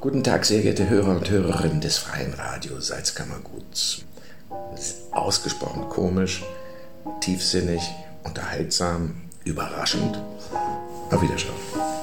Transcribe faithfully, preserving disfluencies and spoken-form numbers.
Guten Tag, sehr geehrte Hörer und Hörerinnen des Freien Radio Salzkammerguts. Ausgesprochen komisch, tiefsinnig, unterhaltsam, überraschend. Auf Wiedersehen.